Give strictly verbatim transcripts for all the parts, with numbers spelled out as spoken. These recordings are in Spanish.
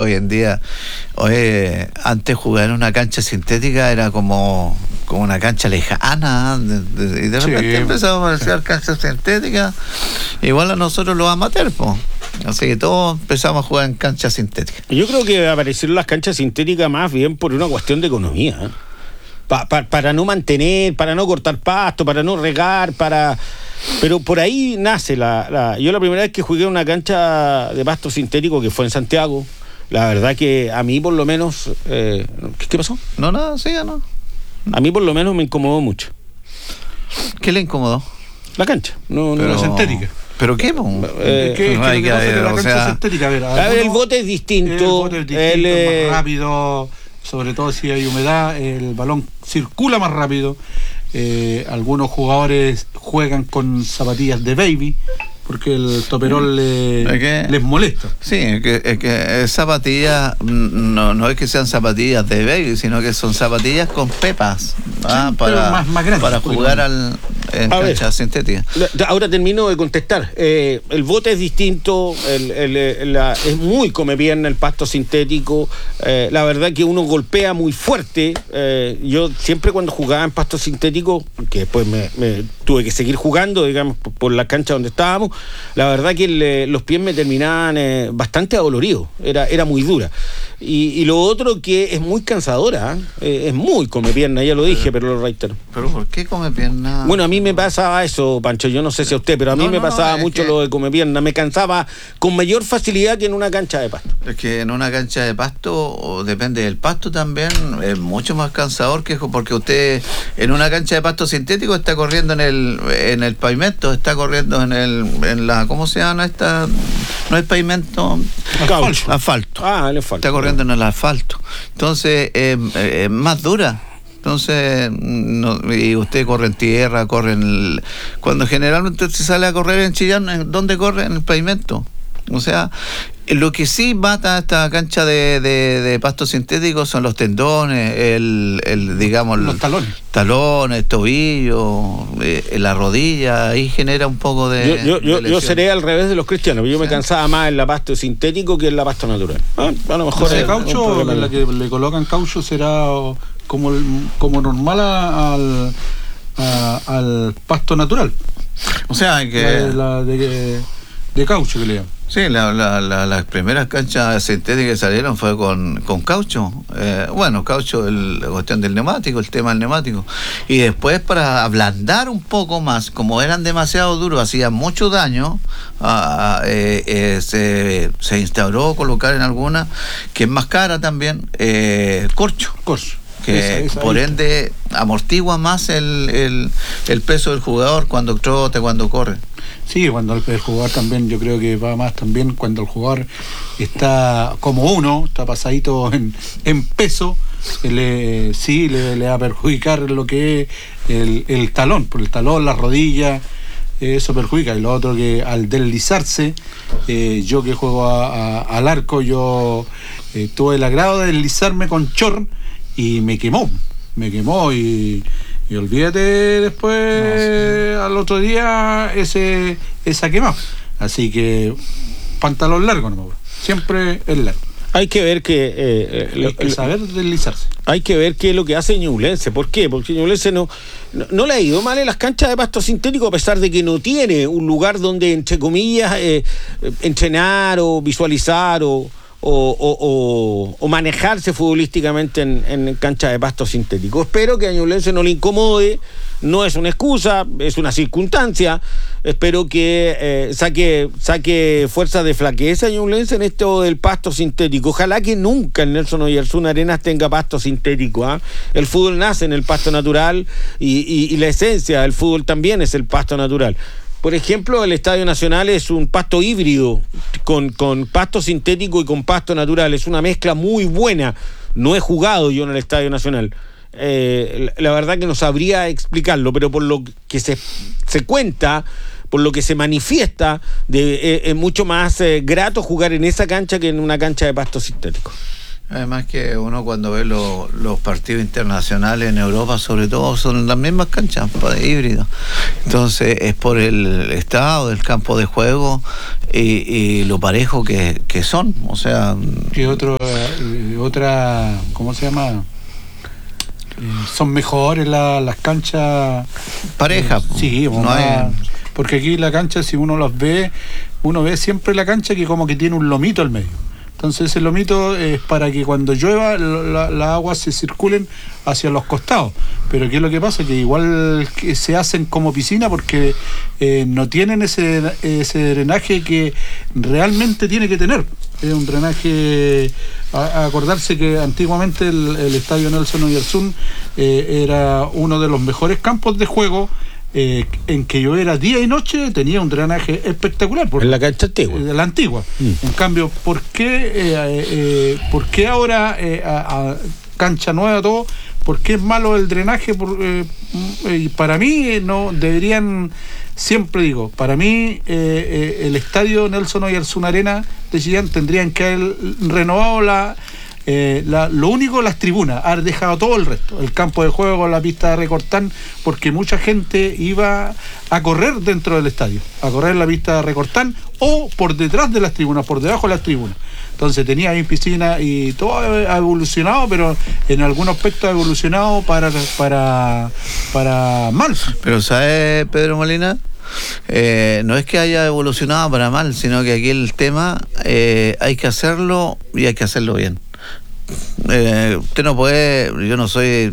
hoy en día, hoy, antes jugar en una cancha sintética era como, como una cancha lejana, de, de, y de repente sí, empezamos a aparecer sí. canchas sintéticas, igual a nosotros los amateurs, pues. Así que todos empezamos a jugar en canchas sintéticas. Yo creo que aparecieron las canchas sintéticas más bien por una cuestión de economía, ¿eh? Pa, pa, para no mantener, para no cortar pasto, para no regar, para... Pero por ahí nace la, la... Yo la primera vez que jugué en una cancha de pasto sintético, que fue en Santiago, la verdad que a mí por lo menos... Eh, ¿qué, ¿Qué pasó? No, nada, sí, no. A mí por lo menos me incomodó mucho. ¿Qué le incomodó? La cancha. No, Pero no, sintética. ¿Pero qué? Eh, ¿Qué, no qué hay que ver, la o cancha sea, sintética? A ver, a ver, el bote es distinto. El bote es distinto, el, eh... más rápido, sobre todo si hay humedad, el balón circula más rápido. Eh, algunos jugadores juegan con zapatillas de baby porque el toperol le, que, les molesta. Sí, es que, es que es zapatillas, no, no es que sean zapatillas de baby, sino que son zapatillas con pepas, ¿ah? Sí, para, más, más grandes, para jugar al, en cancha sintética. Ahora termino de contestar. Eh, el bote es distinto, el, el, el, la, es muy come pierna el pasto sintético. Eh, la verdad que uno golpea muy fuerte. Eh, yo siempre cuando jugaba en pasto sintético, que después me, me tuve que seguir jugando, digamos, por, por la cancha donde estábamos, la verdad que el, los pies me terminaban eh, bastante adoloridos, era, era muy dura. Y, y lo otro que es muy cansadora, ¿eh? Es muy come pierna, ya lo dije, pero lo reitero. ¿Pero por qué come pierna? Bueno, a mí me pasaba eso, Pancho, yo no sé si a usted, pero a mí no, me no, pasaba no, mucho que... lo de come pierna, me cansaba con mayor facilidad que en una cancha de pasto. Es que en una cancha de pasto, o depende del pasto también, es mucho más cansador que porque usted en una cancha de pasto sintético está corriendo en el en el pavimento, está corriendo en el en la, ¿cómo se llama esta? No es pavimento, asfalto. asfalto. Ah, el asfalto. Está corriendo en el asfalto. Entonces, es eh, eh, más dura. Entonces, no, y usted corre en tierra, corre en el, cuando generalmente usted se sale a correr en Chillán, ¿dónde corre? En el pavimento. O sea, lo que sí mata esta cancha de, de, de pasto sintético son los tendones, el, el digamos, los talones, talones, tobillos, eh, la rodilla, ahí genera un poco de. Yo, yo, yo, yo seré al revés de los cristianos, yo ¿sí? me cansaba más en la pasto sintético que en la pasto natural. Ah, a lo mejor el caucho, la que le colocan caucho será como, como normal a, al, a, al pasto natural. O sea, que. La, la de, de caucho que le llaman. Sí, la, la, la, las primeras canchas sintéticas que salieron fue con, con caucho. Eh, bueno, caucho, el, la cuestión del neumático, el tema del neumático. Y después, para ablandar un poco más, como eran demasiado duros, hacían mucho daño, ah, eh, eh, se, se instauró colocar en alguna, que es más cara también, eh, corcho. Corcho. Que esa, esa por ende amortigua más el, el, el peso del jugador cuando trota, cuando corre. Sí, cuando el, el jugador también, yo creo que va más también cuando el jugador está como uno, está pasadito en, en peso, le, sí le, le va a perjudicar lo que es el, el talón, por el talón, la rodilla, eso perjudica. Y lo otro que al deslizarse, eh, yo que juego a, a, al arco, yo eh, tuve el agrado de deslizarme con chor y me quemó, me quemó y... Y olvídate después, no, sí. al otro día, ese esa quemado. Así que, pantalón largo, no, siempre es largo. Hay que ver que... Eh, hay que saber deslizarse. Hay que ver qué es lo que hace Ñublense. ¿Por qué? Porque Ñublense no, no, no le ha ido mal en las canchas de pasto sintético, a pesar de que no tiene un lugar donde, entre comillas, eh, entrenar o visualizar o... O, o, o, o manejarse futbolísticamente en, en cancha de pasto sintético. Espero que a Ñublense no le incomode, no es una excusa, es una circunstancia. Espero que eh, saque, saque fuerzas de flaqueza Ñublense en esto del pasto sintético. Ojalá que nunca el Nelson Oyarzún Arenas tenga pasto sintético, ¿eh? El fútbol nace en el pasto natural y, y, y la esencia del fútbol también es el pasto natural. Por ejemplo, el Estadio Nacional es un pasto híbrido con, con pasto sintético y con pasto natural. Es una mezcla muy buena. No he jugado yo en el Estadio Nacional. Eh, la verdad que no sabría explicarlo, pero por lo que se, se cuenta, por lo que se manifiesta, de, eh, es mucho más eh, grato jugar en esa cancha que en una cancha de pasto sintético. Además que uno cuando ve lo, los partidos internacionales en Europa, sobre todo, son las mismas canchas híbridas. Entonces es por el estado del campo de juego y, y lo parejo que, que son. O sea, que otro, eh, otra, ¿cómo se llama? Eh, son mejores la, las canchas parejas. Eh, sí, no hay... porque aquí la cancha, si uno las ve, uno ve siempre la cancha que como que tiene un lomito al medio. Entonces ese lomito es para que cuando llueva las la aguas se circulen hacia los costados. Pero ¿qué es lo que pasa? Que igual que se hacen como piscina porque eh, no tienen ese, ese drenaje que realmente tiene que tener. Es un drenaje, a, a acordarse que antiguamente el, el estadio Nelson Oyarzún eh, era uno de los mejores campos de juego. Eh, en que yo era día y noche, tenía un drenaje espectacular. En la cancha antigua. De la antigua. Mm. En cambio, ¿por qué, eh, eh, ¿por qué ahora eh, a, a cancha nueva todo? ¿Por qué es malo el drenaje? Por, eh, eh, para mí, no deberían, siempre digo, para mí eh, eh, el estadio Nelson Oyarzún Arena de Chillán tendrían que haber renovado la... Eh, la, lo único, las tribunas, haber dejado todo el resto, el campo de juego, la pista de recortán, porque mucha gente iba a correr dentro del estadio, a correr en la pista de recortán o por detrás de las tribunas, por debajo de las tribunas. Entonces tenía ahí piscina y todo ha evolucionado, pero en algún aspecto ha evolucionado para, para, para mal. Pero ¿sabe, Pedro Molina? Eh, no es que haya evolucionado para mal, sino que aquí el tema eh, hay que hacerlo y hay que hacerlo bien. Eh, usted no puede, yo no soy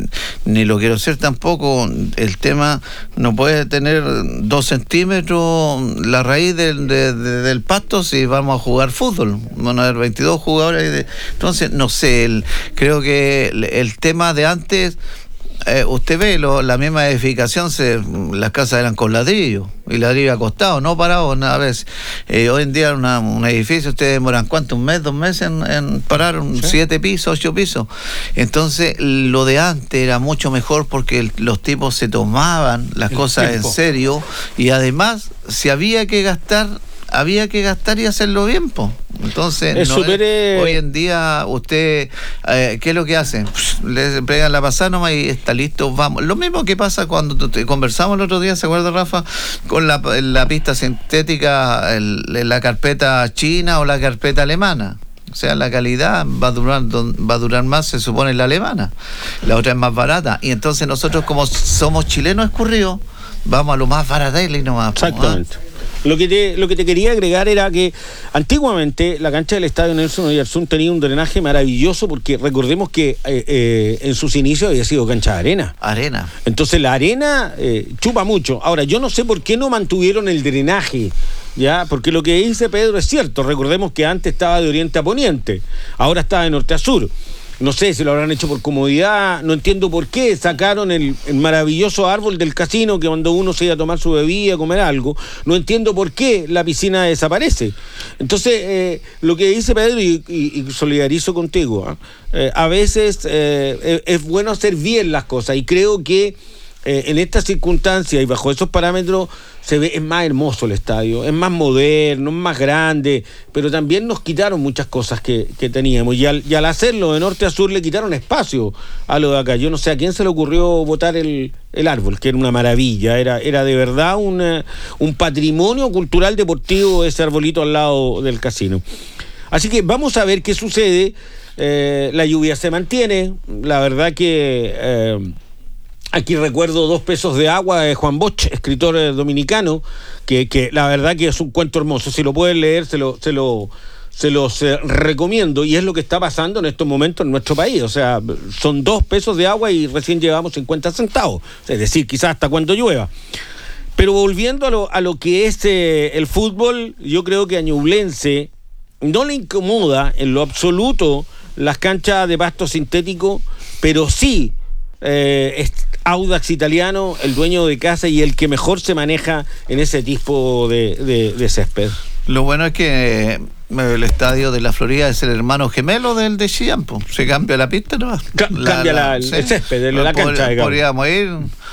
ni lo quiero ser tampoco, el tema no puede tener dos centímetros la raíz del, de, de, del pasto si vamos a jugar fútbol, van a haber veintidós jugadores de, entonces no sé, el, creo que el, el tema de antes Eh, usted ve lo, la misma edificación, se, las casas eran con ladrillo y ladrillo acostado, no parado nada. Vez eh, hoy en día una, un edificio ustedes demoran cuánto, un mes, dos meses en, en parar un ¿sí? siete pisos, ocho pisos. Entonces lo de antes era mucho mejor porque el, los tipos se tomaban las el cosas tiempo. En serio y además si había que gastar había que gastar y hacerlo bien, po. Entonces, no super, es, hoy en día usted, eh, ¿qué es lo que hace? Le pegan la pasada nomás y está listo, vamos. Lo mismo que pasa cuando te, conversamos el otro día, ¿se acuerda, Rafa? Con la, la pista sintética, el, la carpeta china o la carpeta alemana. O sea, la calidad va a durar va a durar más, se supone, la alemana. La otra es más barata. Y entonces nosotros, como somos chilenos escurridos, vamos a lo más baratele y nomás. Exactamente. ¿Ah? Lo que, te, lo que te quería agregar era que antiguamente la cancha del estadio Nelson Oyarzún tenía un drenaje maravilloso porque recordemos que eh, eh, en sus inicios había sido cancha de arena. Arena. Entonces la arena eh, chupa mucho. Ahora, yo no sé por qué no mantuvieron el drenaje, ¿ya? Porque lo que dice Pedro es cierto. Recordemos que antes estaba de oriente a poniente, ahora está de norte a sur. No sé si lo habrán hecho por comodidad, no entiendo por qué sacaron el, el maravilloso árbol del casino que cuando uno se iba a tomar su bebida, a comer algo, no entiendo por qué la piscina desaparece. Entonces, eh, lo que dice Pedro, y, y, y solidarizo contigo, ¿eh? Eh, a veces eh, es bueno hacer bien las cosas y creo que eh, en estas circunstancias y bajo esos parámetros se ve, es más hermoso el estadio, es más moderno, es más grande, pero también nos quitaron muchas cosas que, que teníamos y al, y al hacerlo de norte a sur le quitaron espacio a lo de acá. Yo no sé a quién se le ocurrió botar el, el árbol, que era una maravilla, era, era de verdad un, un patrimonio cultural deportivo ese arbolito al lado del casino. Así que vamos a ver qué sucede. Eh, la lluvia se mantiene, la verdad que... Eh, Aquí recuerdo Dos pesos de agua de Juan Bosch, escritor eh, dominicano, que, que la verdad que es un cuento hermoso. Si lo pueden leer, se lo, se lo, se los eh, recomiendo. Y es lo que está pasando en estos momentos en nuestro país. O sea, son dos pesos de agua y recién llevamos cincuenta centavos. Es decir, quizás hasta cuando llueva. Pero volviendo a lo, a lo que es eh, el fútbol, yo creo que a Ñublense no le incomoda en lo absoluto las canchas de pasto sintético, pero sí eh, es Audax Italiano, el dueño de casa y el que mejor se maneja en ese tipo de, de, de césped. Lo bueno es que el estadio de la Florida es el hermano gemelo del de Chillán, se cambia la pista, ¿no? Ca- la, cambia la, la, el, sí. el césped de la cancha. Podríamos ir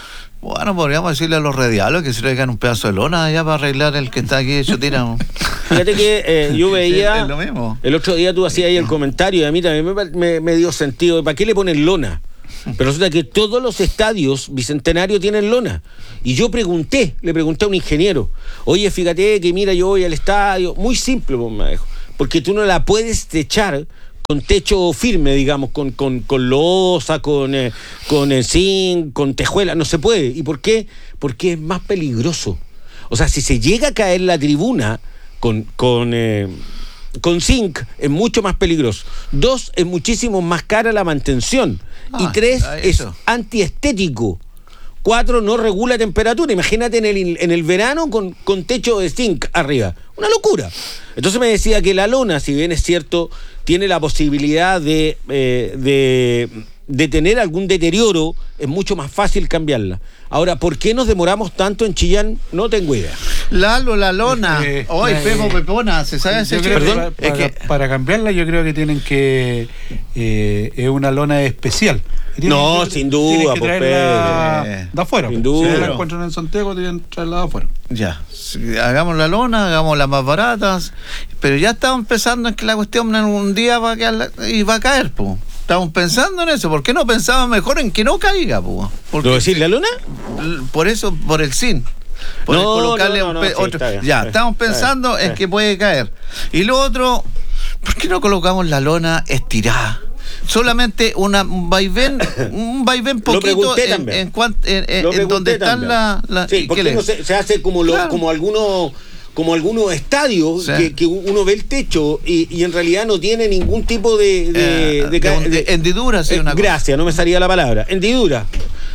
Bueno, podríamos decirle a los radiales que se traigan un pedazo de lona allá para arreglar el que está aquí hecho tira. Fíjate que eh, yo veía, sí, es lo mismo. El otro día tú hacías ahí el comentario y a mí también me, me, me dio sentido. ¿Para qué le ponen lona? Pero resulta que todos los estadios bicentenarios tienen lona. Y yo pregunté, le pregunté a un ingeniero, oye, fíjate que mira, yo voy al estadio. Muy simple, pues, me dijo, porque tú no la puedes techar con techo firme, digamos, con, con, con losa, con, eh, con eh, zinc, con tejuela, no se puede. ¿Y por qué? Porque es más peligroso. O sea, si se llega a caer la tribuna con, con, eh, con zinc, es mucho más peligroso. Dos, es muchísimo más cara la mantención. Ah, y tres, es antiestético. Cuatro, no regula temperatura. Imagínate en el, en el verano con, con techo de zinc arriba. Una locura. Entonces me decía que la lona, si bien es cierto, tiene la posibilidad de, eh, de, de tener algún deterioro, es mucho más fácil cambiarla. Ahora, ¿por qué nos demoramos tanto en Chillán? No tengo idea. Lalo, la lona. Eh, Hoy, eh, Pepo Pepona, ¿se sabe ese chico? Perdón, para, es que... para cambiarla yo creo que tienen que... Eh, es una lona especial. No, que, sin duda, que traerla de afuera. Sin duda. Si la encuentran en Santiago, tienen que traerla de afuera. Ya, hagamos la lona, hagamos las más baratas, pero ya estamos pensando en que la cuestión en un día va a caer y va a caer, pues. Estamos pensando en eso. ¿Por qué no pensamos mejor en que no caiga, pues? ¿Lo decir la lona? Por eso, por el zinc. Por no, colocarle no, no, un pe- no, sí, otro. está bien, ya, está estamos bien, pensando está bien, en que puede caer. Y lo otro, ¿por qué no colocamos la lona estirada? Solamente una, un vaivén, un vaivén poquito en, en, cuant, en, en, en donde están las... La, sí, porque no se, se hace como, lo, claro. como algunos... como algunos estadios sí. que, que uno ve el techo y, y en realidad no tiene ningún tipo de... de, eh, de, de, de hendidura, sí, eh, una gracias, cosa. No me salía la palabra. Hendidura.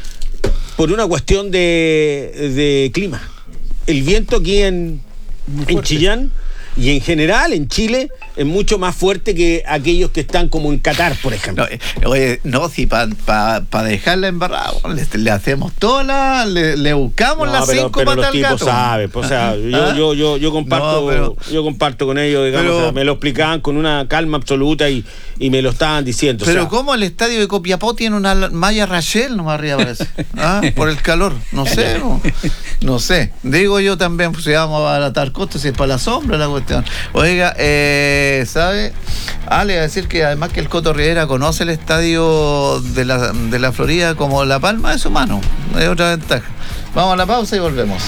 Por una cuestión de, de clima. El viento aquí en, en Chillán y en general en Chile es mucho más fuerte que aquellos que están como en Qatar, por ejemplo. No, oye, no, si para pa, pa dejarla embarrada, le, le hacemos toda la, le, le buscamos no, las pero, cinco pero patas al gato. Los tipos saben, o sea, yo, ¿Ah? yo, yo, yo comparto, no, pero, yo comparto con ellos, digamos, pero, o sea, me lo explicaban con una calma absoluta y, y me lo estaban diciendo. Pero o sea, ¿cómo el estadio de Copiapó tiene una malla Rachel nomás arriba parece? ¿Ah? Por el calor, no sé, no, no sé. Digo yo también, pues si vamos a abaratar costos, si es para la sombra la cuestión. Oiga, eh, ¿sabe? Ah, le voy a decir que además que el Coto Rivera conoce el estadio de la, de la Florida como la palma de su mano. Es otra ventaja. Vamos a la pausa y volvemos.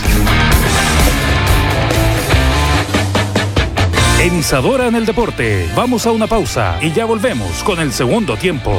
En Isadora en el Deporte, vamos a una pausa y ya volvemos con el segundo tiempo.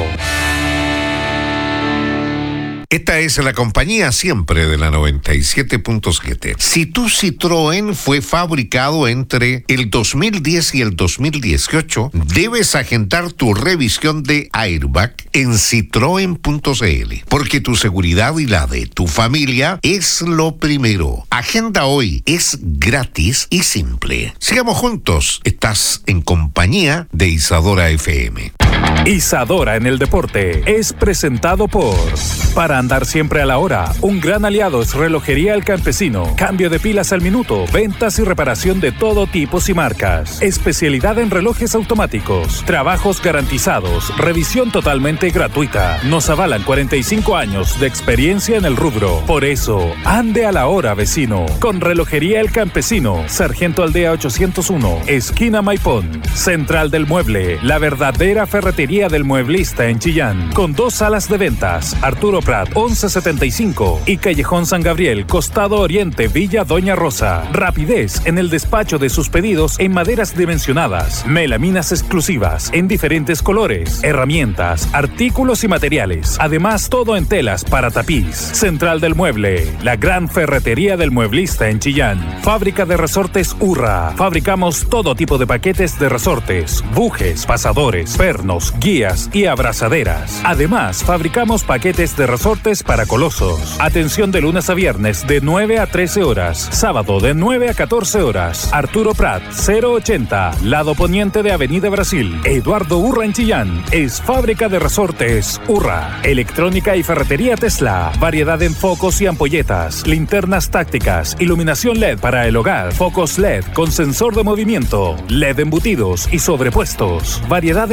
Esta es la compañía siempre de la noventa y siete punto siete. Si tu Citroën fue fabricado entre el dos mil diez y el dos mil dieciocho, debes agendar tu revisión de airbag en citroen punto c l, porque tu seguridad y la de tu familia es lo primero. Agenda hoy, es gratis y simple. Sigamos juntos, estás en compañía de Isadora F M. Isadora en el Deporte es presentado por... Para andar siempre a la hora, un gran aliado es Relojería El Campesino. Cambio de pilas al minuto, ventas y reparación de todo tipo y marcas. Especialidad en relojes automáticos, trabajos garantizados, revisión totalmente gratuita. Nos avalan cuarenta y cinco años de experiencia en el rubro. Por eso, ande a la hora, vecino. Con Relojería El Campesino, Sargento Aldea ochocientos uno, esquina Maipón. Central del Mueble, la verdadera ferretería del mueblista en Chillán. Con dos salas de ventas, Arturo Prat once setenta y cinco y Callejón San Gabriel, Costado Oriente, Villa Doña Rosa. Rapidez en el despacho de sus pedidos en maderas dimensionadas, melaminas exclusivas en diferentes colores, herramientas, artículos y materiales. Además, todo en telas para tapiz. Central del Mueble, la gran ferretería del mueblista en Chillán. Fábrica de resortes Urra. Fabricamos todo tipo de paquetes de resortes, bujes, pasadores, pernos, guías y abrazaderas. Además, fabricamos paquetes de resortes para colosos. Atención de lunes a viernes de nueve a trece horas. Sábado de nueve a catorce horas. Arturo Prat, cero ochenta, lado poniente de Avenida Brasil. Eduardo Urra en Chillán. Es fábrica de resortes Urra. Electrónica y ferretería Tesla. Variedad en focos y ampolletas. Linternas tácticas. Iluminación L E D para el hogar. Focos L E D con sensor de movimiento. L E D embutidos y sobrepuestos. Variedad en focos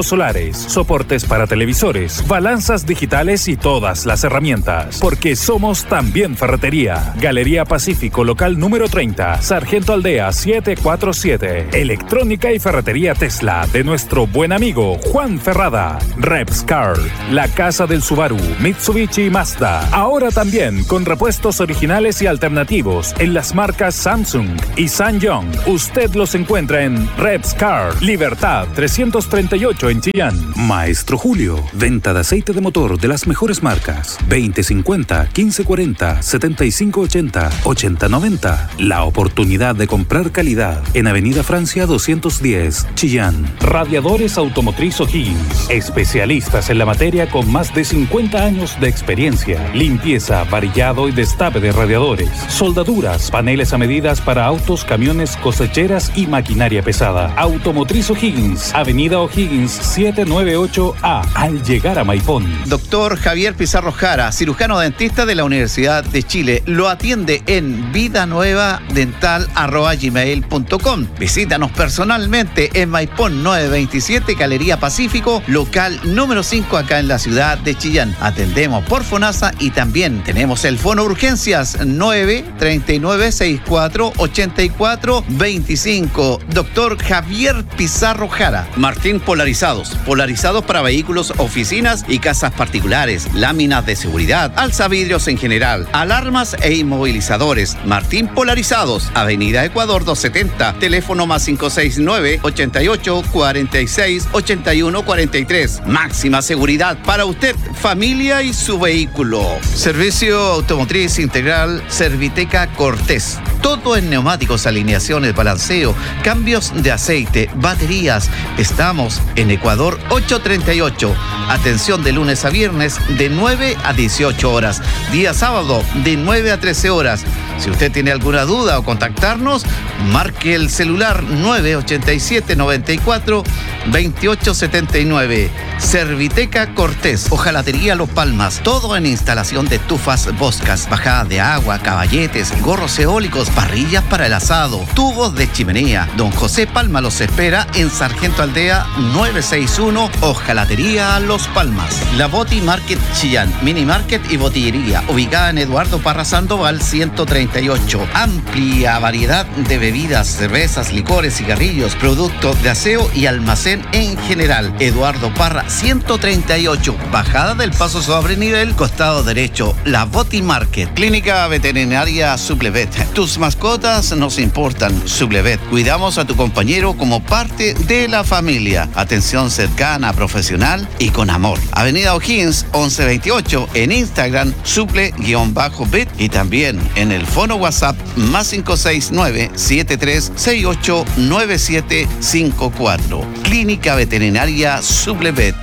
focos solares, soportes para televisores, balanzas digitales y todas las herramientas. Porque somos también ferretería. Galería Pacífico, local número treinta, Sargento Aldea setecientos cuarenta y siete. Electrónica y ferretería Tesla de nuestro buen amigo Juan Ferrada. Repscar, la casa del Subaru, Mitsubishi y Mazda. Ahora también con repuestos originales y alternativos en las marcas Samsung y Sanyong. Usted los encuentra en Repscar, Libertad trescientos treinta y ocho en Chillán. Maestro Julio, venta de aceite de motor de las mejores marcas. veinte cincuenta, quince cuarenta, setenta y cinco ochenta, ochenta noventa. La oportunidad de comprar calidad en Avenida Francia doscientos diez, Chillán. Radiadores Automotriz O'Higgins. Especialistas en la materia con más de cincuenta años de experiencia. Limpieza, varillado y destape de radiadores. Soldaduras, paneles a medidas para autos, camiones, cosecheras y maquinaria pesada. Automotriz O'Higgins, Avenida O'Higgins setecientos noventa y ocho A, al llegar a Maipón. Doctor Javier Pizarro Jara, cirujano dentista de la Universidad de Chile. Lo atiende en vidanuevadental arroba gmail punto com. Visítanos personalmente en Maipón novecientos veintisiete, Galería Pacífico, local número cinco, acá en la ciudad de Chillán. Atendemos por FONASA y también tenemos el Fono Urgencias nueve treinta y nueve sesenta y cuatro ochenta y cuatro veinticinco. Doctor Javier Pizarro Jara. Martín Polarizados. Polarizados para vehículos, oficinas y casas particulares. Láminas de seguridad, alzavidrios en general, alarmas e inmovilizadores. Martín Polarizados. Avenida Ecuador doscientos setenta. Teléfono más cinco seis nueve, ochenta y ocho, cuarenta y seis, ochenta y uno cuarenta y tres. Máxima seguridad para usted, familia y su vehículo. Servicio Automotriz Integral Serviteca Cortés. Todo en neumáticos, alineaciones, balanceo, cambios de aceite, baterías. Estamos en Ecuador ochocientos treinta y ocho. Atención de lunes a viernes de nueve a dieciocho horas. Día sábado de nueve a trece horas. Si usted tiene alguna duda o contactarnos, marque el celular nueve ochenta y siete, noventa y cuatro, veintiocho setenta y nueve. Serviteca Cortés. Hojalatería Los Palmas. Todo en instalación de estufas Boscas, bajada de agua, caballetes, gorros eólicos, parrillas para el asado, tubos de chimenea. Don José Palma los espera en Sargento Aldea novecientos sesenta y uno. Hojalatería Los Palmas. La Boti Market Chillán. Mini Market y botillería. Ubicada en Eduardo Parra Sandoval ciento treinta y ocho. Amplia variedad de bebidas, cervezas, licores, cigarrillos, productos de aseo y almacén en general. Eduardo Parra ciento treinta y ocho. Bajada del Paso sobre nivel, costado derecho. La Boti Market. Clínica Veterinaria Suplevet. Tus mascotas nos importan. Suplevet. Cuidamos a tu compañero como parte de la familia. Atención cercana, profesional y con amor. Avenida O'Higgins once veintiocho. En Instagram, suple-vet. Y también en el fono WhatsApp más cinco seis nueve, siete tres seis ocho, nueve siete cinco cuatro. Clínica Veterinaria Suplevet.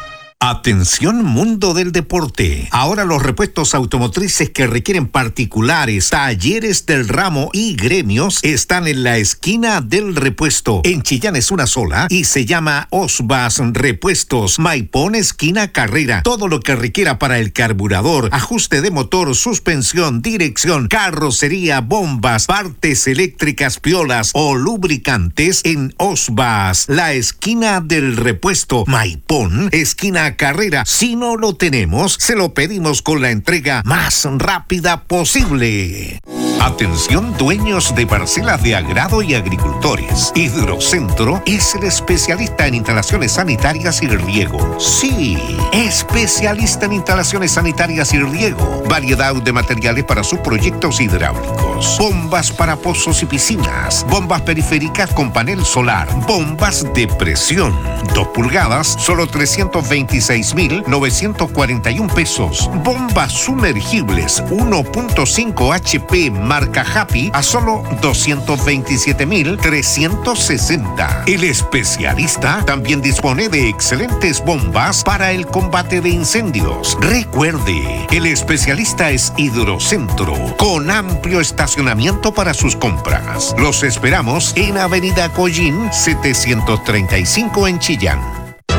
Atención mundo del deporte. Ahora los repuestos automotrices que requieren particulares, talleres del ramo y gremios están en la esquina del repuesto. En Chillán es una sola y se llama Osbas Repuestos. Maipón, esquina Carrera. Todo lo que requiera para el carburador, ajuste de motor, suspensión, dirección, carrocería, bombas, partes eléctricas, piolas o lubricantes en Osbas. La esquina del repuesto. Maipón, esquina Carrera. Si no lo tenemos, se lo pedimos con la entrega más rápida posible. Atención dueños de parcelas de agrado y agricultores. Hidrocentro es el especialista en instalaciones sanitarias y riego. Sí, especialista en instalaciones sanitarias y riego. Variedad de materiales para sus proyectos hidráulicos. Bombas para pozos y piscinas. Bombas periféricas con panel solar. Bombas de presión. Dos pulgadas, solo trescientos veintiséis mil novecientos cuarenta y un pesos. Bombas sumergibles uno punto cinco H P marca Happy a solo doscientos veintisiete mil trescientos sesenta. El especialista también dispone de excelentes bombas para el combate de incendios. Recuerde, el especialista es Hidrocentro, con amplio estacionamiento para sus compras. Los esperamos en Avenida Collín setecientos treinta y cinco en Chillán.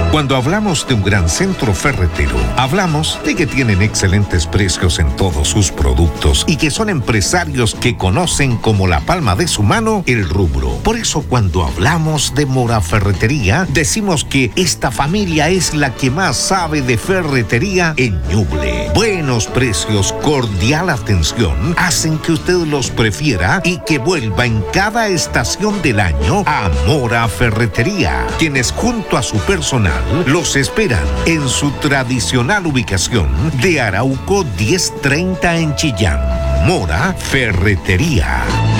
Cuando hablamos de un gran centro ferretero, hablamos de que tienen excelentes precios en todos sus productos y que son empresarios que conocen como la palma de su mano el rubro. Por eso cuando hablamos de Mora Ferretería, decimos que esta familia es la que más sabe de ferretería en Ñuble. Buenos precios, cordial atención, hacen que usted los prefiera y que vuelva en cada estación del año a Mora Ferretería, quienes junto a su personal los esperan en su tradicional ubicación de Arauco diez treinta en Chillán. Mora Ferretería.